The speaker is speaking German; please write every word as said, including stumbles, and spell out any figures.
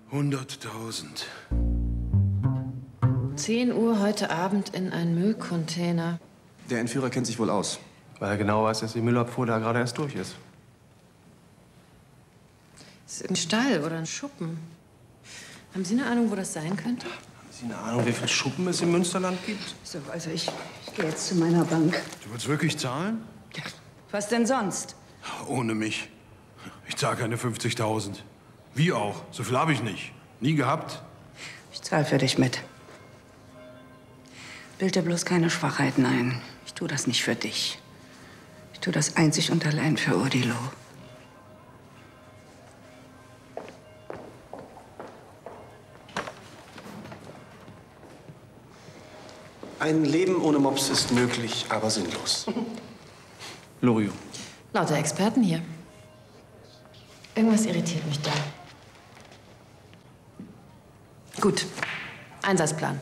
hunderttausend. zehn Uhr heute Abend in einen Müllcontainer. Der Entführer kennt sich wohl aus. Weil er genau weiß, dass die Müllabfuhr da gerade erst durch ist. Das ist ein Stall oder ein Schuppen. Haben Sie eine Ahnung, wo das sein könnte? Haben Sie eine Ahnung, wie viele Schuppen es im Münsterland gibt? So, also ich, ich gehe jetzt zu meiner Bank. Du willst wirklich zahlen? Ja, was denn sonst? Ohne mich. Ich zahle keine fünfzigtausend. Wie auch? So viel habe ich nicht. Nie gehabt. Ich zahle für dich mit. Bild dir bloß keine Schwachheiten ein. Ich tue das nicht für dich. Ich tue das einzig und allein für Odilo. Ein Leben ohne Mops ist möglich, aber sinnlos. Loriot. Lauter Experten hier. Irgendwas irritiert mich da. Gut. Einsatzplan.